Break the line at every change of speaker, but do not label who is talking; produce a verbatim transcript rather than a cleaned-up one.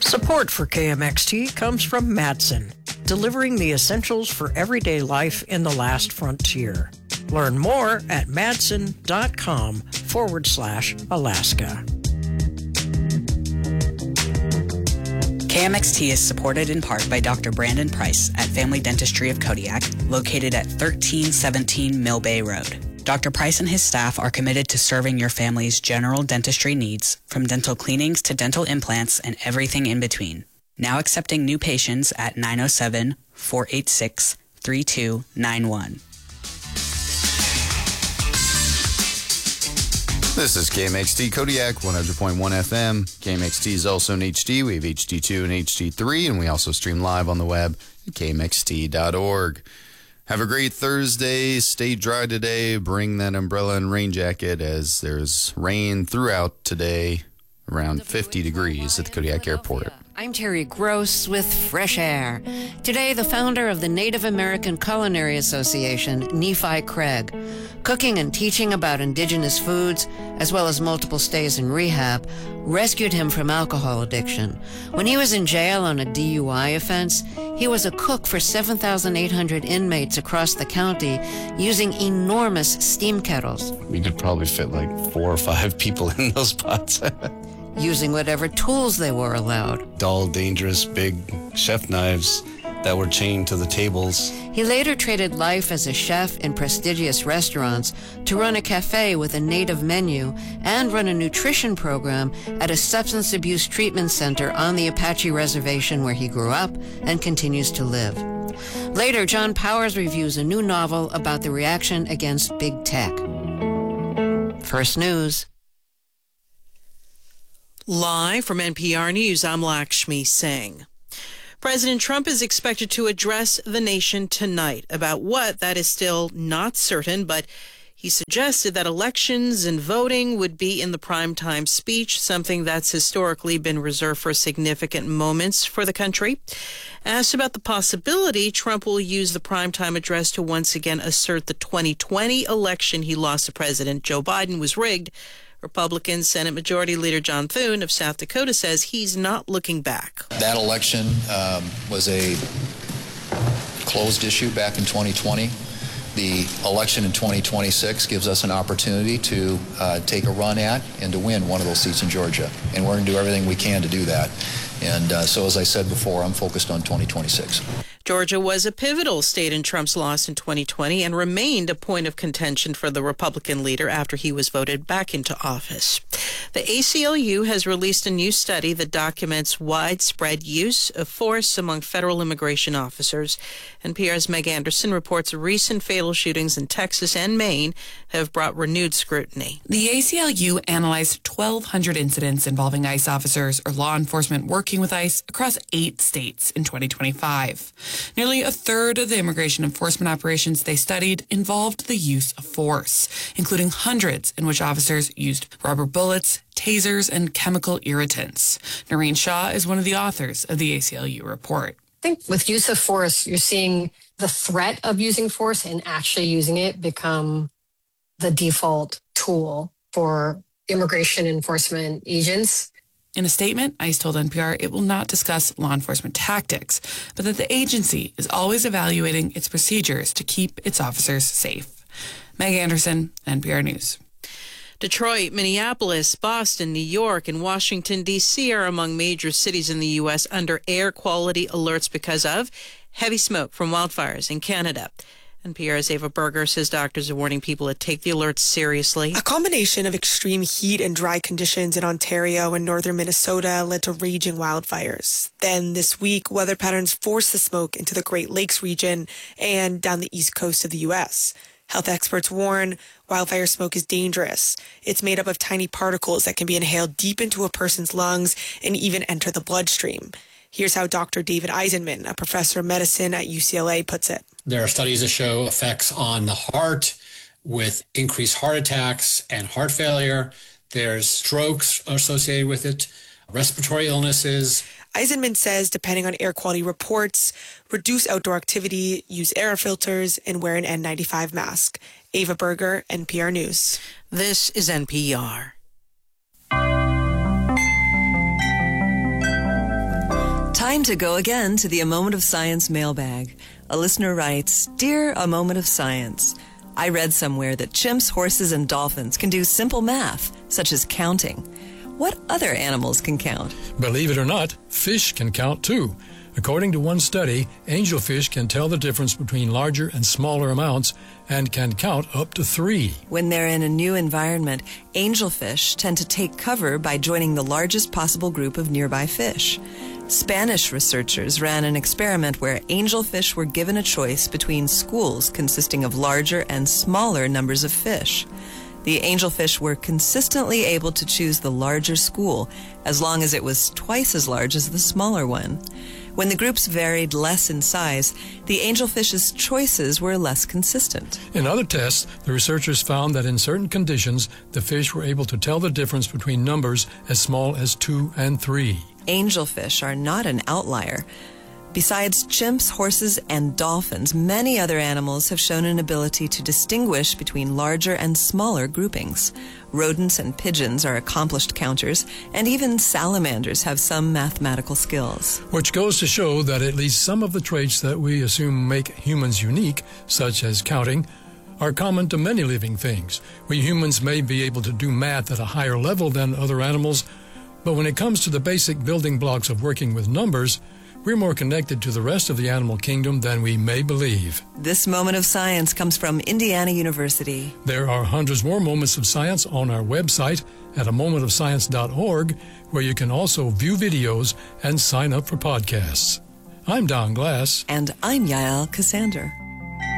Support for K M X T comes from Madsen, delivering the essentials for everyday life in the last frontier. Learn more at madsen.com forward slash Alaska.
K M X T is supported in part by Doctor Brandon Price at Family Dentistry of Kodiak, located at thirteen seventeen Mill Bay Road. Doctor Price and his staff are committed to serving your family's general dentistry needs, from dental cleanings to dental implants and everything in between. Now accepting new patients at nine oh seven, four eight six, three two nine one.
This is K M X T Kodiak, one hundred point one F M. K M X T is also in H D. We have H D two and H D three, and we also stream live on the web at K M X T dot org. Have a great Thursday. Stay dry today. Bring that umbrella and rain jacket, as there's rain throughout today, around fifty degrees at the Kodiak Airport.
I'm Terry Gross with Fresh Air. Today, the founder of the Native American Culinary Association, Nephi Craig, cooking and teaching about indigenous foods, as well as multiple stays in rehab, rescued him from alcohol addiction. When he was in jail on a D U I offense, he was a cook for seven thousand eight hundred inmates across the county using enormous steam kettles.
We could probably fit like four or five people in those pots.
Using whatever tools they were allowed.
Dull, dangerous, big chef knives that were chained to the tables.
He later traded life as a chef in prestigious restaurants to run a cafe with a native menu and run a nutrition program at a substance abuse treatment center on the Apache Reservation where he grew up and continues to live. Later, John Powers reviews a new novel about the reaction against big tech. First News.
Live from N P R News, I'm Lakshmi Singh. President Trump is expected to address the nation tonight. About what, that is still not certain, but he suggested that elections and voting would be in the primetime speech, something that's historically been reserved for significant moments for the country. Asked about the possibility Trump will use the primetime address to once again assert the twenty twenty election he lost to President Joe Biden was rigged, Republican Senate Majority Leader John Thune of South Dakota says he's not looking back.
That election um, was a closed issue back in twenty twenty. The election in twenty twenty-six gives us an opportunity to uh, take a run at and to win one of those seats in Georgia. And we're going to do everything we can to do that. And uh, so, as I said before, I'm focused on twenty twenty-six.
Georgia was a pivotal state in Trump's loss in twenty twenty and remained a point of contention for the Republican leader after he was voted back into office. The A C L U has released a new study that documents widespread use of force among federal immigration officers. N P R's Meg Anderson reports recent fatal shootings in Texas and Maine have brought renewed scrutiny.
The A C L U analyzed twelve hundred incidents involving ICE officers or law enforcement working with ICE across eight states in twenty twenty-five. Nearly a third of the immigration enforcement operations they studied involved the use of force, including hundreds in which officers used rubber bullets, tasers, and chemical irritants. Noreen Shaw is one of the authors of the A C L U report.
I think with use of force, you're seeing the threat of using force and actually using it become the default tool for immigration enforcement agents.
In a statement, ICE told N P R it will not discuss law enforcement tactics, but that the agency is always evaluating its procedures to keep its officers safe. Meg Anderson, N P R News.
Detroit, Minneapolis, Boston, New York, and Washington, D C are among major cities in the U S under air quality alerts because of heavy smoke from wildfires in Canada. N P R's Ava Berger says doctors are warning people to take the alerts seriously.
A combination of extreme heat and dry conditions in Ontario and northern Minnesota led to raging wildfires. Then this week, weather patterns forced the smoke into the Great Lakes region and down the east coast of the U S. Health experts warn wildfire smoke is dangerous. It's made up of tiny particles that can be inhaled deep into a person's lungs and even enter the bloodstream. Here's how Doctor David Eisenman, a professor of medicine at U C L A, puts it.
There are studies that show effects on the heart with increased heart attacks and heart failure. There's strokes associated with it, respiratory illnesses.
Eisenman says, depending on air quality reports, reduce outdoor activity, use air filters, and wear an N ninety-five mask. Ava Berger, N P R News.
This is N P R.
Time to go again to the A Moment of Science mailbag. A listener writes, Dear A Moment of Science, I read somewhere that chimps, horses, and dolphins can do simple math, such as counting. What other animals can count?
Believe it or not, fish can count too. According to one study, angelfish can tell the difference between larger and smaller amounts and can count up to three.
When they're in a new environment, angelfish tend to take cover by joining the largest possible group of nearby fish. Spanish researchers ran an experiment where angelfish were given a choice between schools consisting of larger and smaller numbers of fish. The angelfish were consistently able to choose the larger school as long as it was twice as large as the smaller one. When the groups varied less in size, the angelfish's choices were less consistent.
In other tests, the researchers found that in certain conditions, the fish were able to tell the difference between numbers as small as two and three.
Angelfish are not an outlier. Besides chimps, horses, and dolphins, many other animals have shown an ability to distinguish between larger and smaller groupings. Rodents and pigeons are accomplished counters, and even salamanders have some mathematical skills.
Which goes to show that at least some of the traits that we assume make humans unique, such as counting, are common to many living things. We humans may be able to do math at a higher level than other animals, but when it comes to the basic building blocks of working with numbers, we're more connected to the rest of the animal kingdom than we may believe.
This Moment of Science comes from Indiana University.
There are hundreds more moments of science on our website at a moment of science dot org, where you can also view videos and sign up for podcasts. I'm Don Glass.
And I'm Yael Cassander.